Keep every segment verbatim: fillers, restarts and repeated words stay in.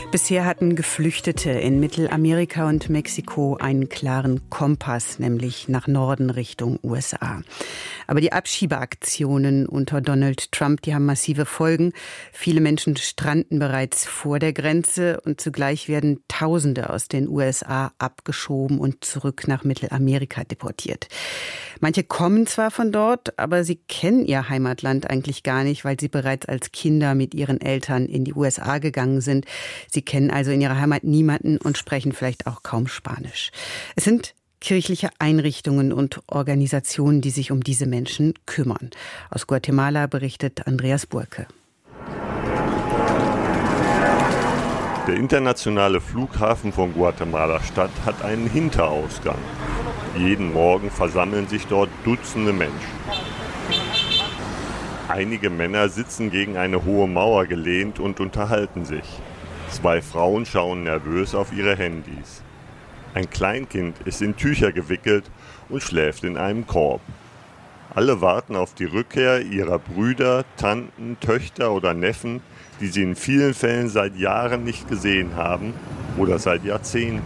Bisher hatten Geflüchtete in Mittelamerika und Mexiko einen klaren Kompass, nämlich nach Norden Richtung U S A. Aber die Abschiebeaktionen unter Donald Trump, die haben massive Folgen. Viele Menschen stranden bereits vor der Grenze und zugleich werden Tausende aus den U S A abgeschoben und zurück nach Mittelamerika deportiert. Manche kommen zwar von dort, aber sie kennen ihr Heimatland eigentlich gar nicht, weil sie bereits als Kinder mit ihren Eltern in die U S A gegangen sind. Sie kennen also in ihrer Heimat niemanden und sprechen vielleicht auch kaum Spanisch. Es sind kirchliche Einrichtungen und Organisationen, die sich um diese Menschen kümmern. Aus Guatemala berichtet Andreas Burke. Der internationale Flughafen von Guatemala-Stadt hat einen Hinterausgang. Jeden Morgen versammeln sich dort Dutzende Menschen. Einige Männer sitzen gegen eine hohe Mauer gelehnt und unterhalten sich. Zwei Frauen schauen nervös auf ihre Handys. Ein Kleinkind ist in Tücher gewickelt und schläft in einem Korb. Alle warten auf die Rückkehr ihrer Brüder, Tanten, Töchter oder Neffen, die sie in vielen Fällen seit Jahren nicht gesehen haben oder seit Jahrzehnten.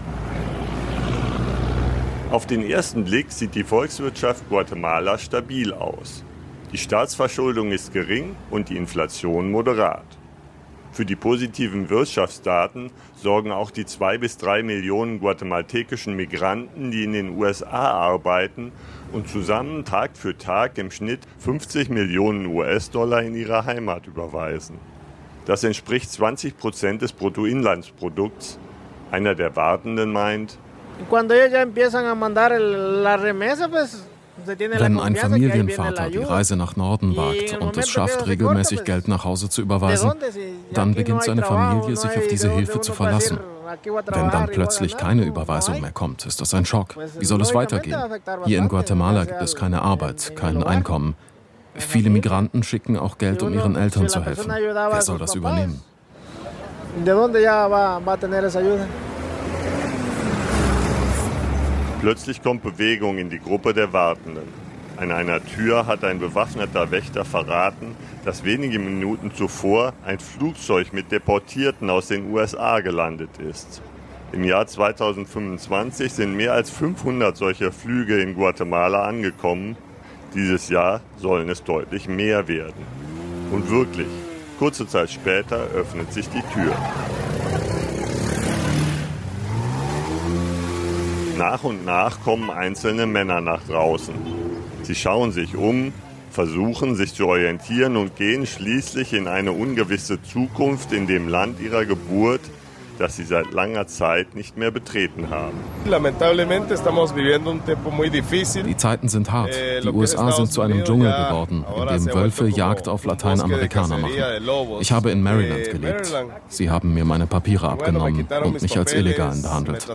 Auf den ersten Blick sieht die Volkswirtschaft Guatemala stabil aus. Die Staatsverschuldung ist gering und die Inflation moderat. Für die positiven Wirtschaftsdaten sorgen auch die zwei bis drei Millionen guatemaltekischen Migranten, die in den U S A arbeiten und zusammen Tag für Tag im Schnitt fünfzig Millionen U S-Dollar in ihre Heimat überweisen. Das entspricht zwanzig Prozent des Bruttoinlandsprodukts. Einer der Wartenden meint: Wenn ein Familienvater die Reise nach Norden wagt und es schafft, regelmäßig Geld nach Hause zu überweisen, dann beginnt seine Familie, sich auf diese Hilfe zu verlassen. Wenn dann plötzlich keine Überweisung mehr kommt, ist das ein Schock. Wie soll es weitergehen? Hier in Guatemala gibt es keine Arbeit, kein Einkommen. Viele Migranten schicken auch Geld, um ihren Eltern zu helfen. Wer soll das übernehmen? Plötzlich kommt Bewegung in die Gruppe der Wartenden. An einer Tür hat ein bewaffneter Wächter verraten, dass wenige Minuten zuvor ein Flugzeug mit Deportierten aus den U S A gelandet ist. Im Jahr zweitausendfünfundzwanzig sind mehr als fünfhundert solcher Flüge in Guatemala angekommen. Dieses Jahr sollen es deutlich mehr werden. Und wirklich, kurze Zeit später öffnet sich die Tür. Nach und nach kommen einzelne Männer nach draußen. Sie schauen sich um, versuchen sich zu orientieren und gehen schließlich in eine ungewisse Zukunft in dem Land ihrer Geburt, das sie seit langer Zeit nicht mehr betreten haben. Die Zeiten sind hart. Die U S A sind zu einem Dschungel geworden, in dem Wölfe Jagd auf Lateinamerikaner machen. Ich habe in Maryland gelebt. Sie haben mir meine Papiere abgenommen und mich als Illegalen behandelt.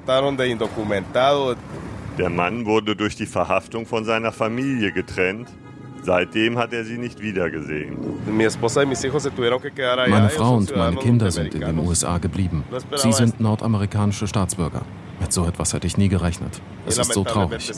Der Mann wurde durch die Verhaftung von seiner Familie getrennt. Seitdem hat er sie nicht wiedergesehen. Meine Frau und meine Kinder sind in den U S A geblieben. Sie sind nordamerikanische Staatsbürger. Mit so etwas hätte ich nie gerechnet. Es ist so traurig.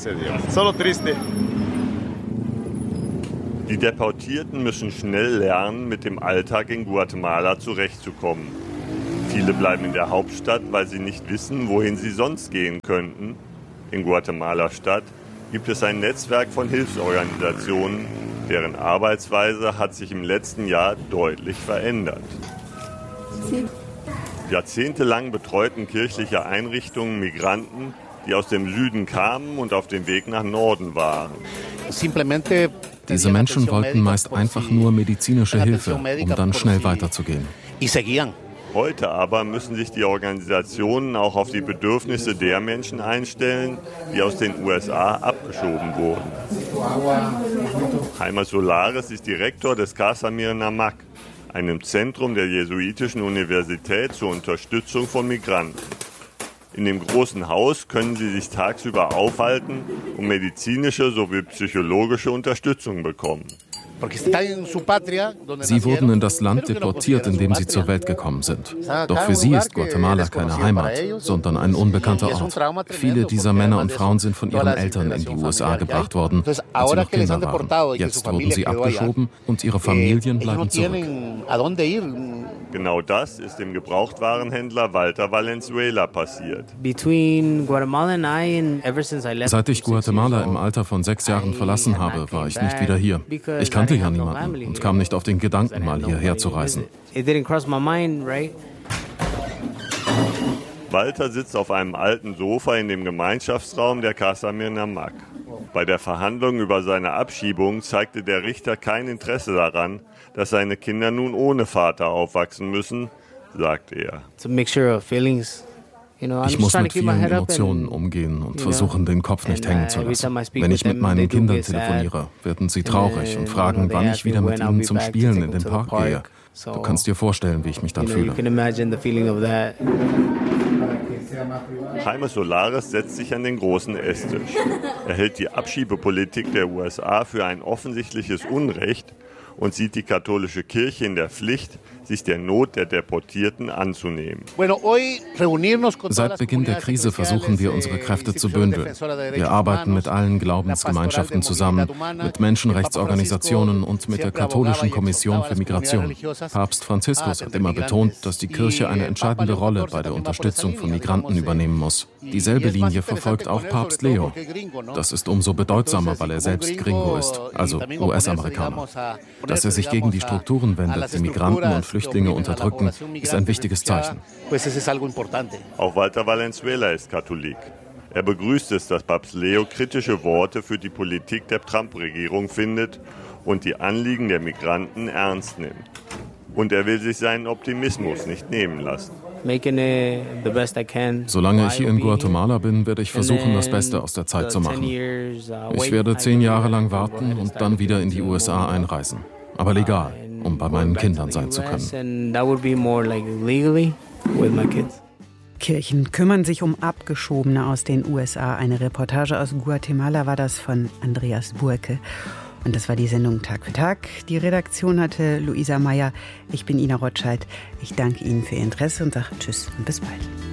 Die Deportierten müssen schnell lernen, mit dem Alltag in Guatemala zurechtzukommen. Viele bleiben in der Hauptstadt, weil sie nicht wissen, wohin sie sonst gehen könnten. In Guatemala-Stadt gibt es ein Netzwerk von Hilfsorganisationen, deren Arbeitsweise hat sich im letzten Jahr deutlich verändert. Jahrzehntelang betreuten kirchliche Einrichtungen Migranten, die aus dem Süden kamen und auf dem Weg nach Norden waren. Diese Menschen wollten meist einfach nur medizinische Hilfe, um dann schnell weiterzugehen. Heute aber müssen sich die Organisationen auch auf die Bedürfnisse der Menschen einstellen, die aus den U S A abgeschoben wurden. Jaime Solares ist Direktor des Casamir Namak, einem Zentrum der Jesuitischen Universität zur Unterstützung von Migranten. In dem großen Haus können sie sich tagsüber aufhalten und medizinische sowie psychologische Unterstützung bekommen. Sie wurden in das Land deportiert, in dem sie zur Welt gekommen sind. Doch für sie ist Guatemala keine Heimat, sondern ein unbekannter Ort. Viele dieser Männer und Frauen sind von ihren Eltern in die U S A gebracht worden, als sie noch Kinder waren. Jetzt wurden sie abgeschoben und ihre Familien bleiben zurück. Genau das ist dem Gebrauchtwarenhändler Walter Valenzuela passiert. Seit ich Guatemala im Alter von sechs Jahren verlassen habe, war ich nicht wieder hier. Ich kannte ja niemanden und kam nicht auf den Gedanken, mal hierher zu reisen. Walter sitzt auf einem alten Sofa in dem Gemeinschaftsraum der Casa Mirnamac. Bei der Verhandlung über seine Abschiebung zeigte der Richter kein Interesse daran, dass seine Kinder nun ohne Vater aufwachsen müssen, sagt er. Ich muss mit vielen Emotionen umgehen und versuchen, den Kopf nicht hängen zu lassen. Wenn ich mit meinen Kindern telefoniere, werden sie traurig und fragen, wann ich wieder mit ihnen zum Spielen in den Park gehe. Du kannst dir vorstellen, wie ich mich dann fühle. Jaime Solares setzt sich an den großen Esstisch. Er hält die Abschiebepolitik der U S A für ein offensichtliches Unrecht und sieht die katholische Kirche in der Pflicht, sich der Not der Deportierten anzunehmen. Seit Beginn der Krise versuchen wir, unsere Kräfte zu bündeln. Wir arbeiten mit allen Glaubensgemeinschaften zusammen, mit Menschenrechtsorganisationen und mit der Katholischen Kommission für Migration. Papst Franziskus hat immer betont, dass die Kirche eine entscheidende Rolle bei der Unterstützung von Migranten übernehmen muss. Dieselbe Linie verfolgt auch Papst Leo. Das ist umso bedeutsamer, weil er selbst Gringo ist, also U S-Amerikaner. Dass er sich gegen die Strukturen wendet, die Migranten und Flüchtlinge unterdrücken, ist ein wichtiges Zeichen. Auch Walter Valenzuela ist Katholik. Er begrüßt es, dass Papst Leo kritische Worte für die Politik der Trump-Regierung findet und die Anliegen der Migranten ernst nimmt. Und er will sich seinen Optimismus nicht nehmen lassen. Solange ich hier in Guatemala bin, werde ich versuchen, das Beste aus der Zeit zu machen. Ich werde zehn Jahre lang warten und dann wieder in die U S A einreisen. Aber legal, um bei meinen Kindern sein zu können. Kirchen kümmern sich um Abgeschobene aus den U S A. Eine Reportage aus Guatemala war das von Andreas Burke. Und das war die Sendung Tag für Tag. Die Redaktion hatte Luisa Meyer. Ich bin Ina Rotscheid. Ich danke Ihnen für Ihr Interesse und sage Tschüss und bis bald.